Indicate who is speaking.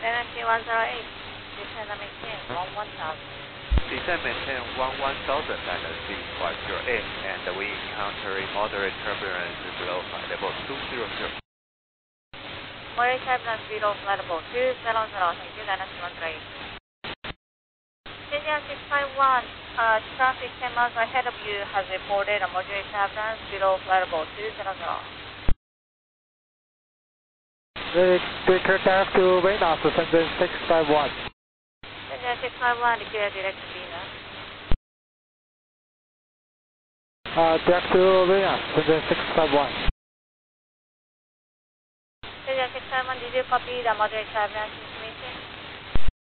Speaker 1: Energy 108, descend and maintain 11,000.
Speaker 2: Descend maintain 11,000 Dynasty 508, and we encounter a moderate turbulence below flight level 200.
Speaker 1: Moderate turbulence below flight level 200, thank you, Dynasty 108. India 651, traffic 10 miles ahead of you has reported a moderate turbulence below flight level 200.
Speaker 3: Take aircraft to Venus, Shenzhen 651.
Speaker 1: Shenzhen 651, declare direct to Venus.
Speaker 3: Direct to Venus, Shenzhen 651.
Speaker 1: Shenzhen 651, did you copy the moderate turbulence